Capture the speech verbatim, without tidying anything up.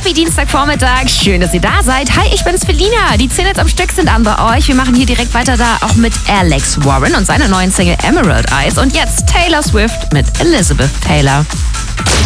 Happy Dienstagvormittag. Schön, dass ihr da seid. Hi, ich bin's, Felina. Die zehn Hits am Stück sind an bei euch. Wir machen hier direkt weiter da, auch mit Alex Warren und seiner neuen Single Emerald Eyes. Und jetzt Taylor Swift mit Elizabeth Taylor.